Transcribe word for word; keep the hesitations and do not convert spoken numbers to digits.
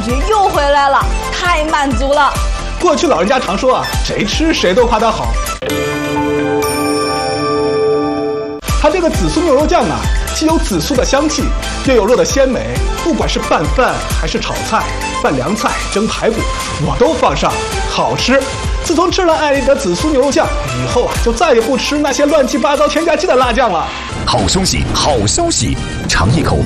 觉又回来了，太满足了。 过去老人家常说啊，谁吃谁都夸它好。它这个紫苏牛肉酱啊，既有紫苏的香气，又有肉的鲜美，不管是拌饭还是炒菜、拌凉菜、蒸排骨，我都放上，好吃。自从吃了爱丽的紫苏牛肉酱以后啊，就再也不吃那些乱七八糟添加剂的辣酱了。 好消息，好消息，尝一口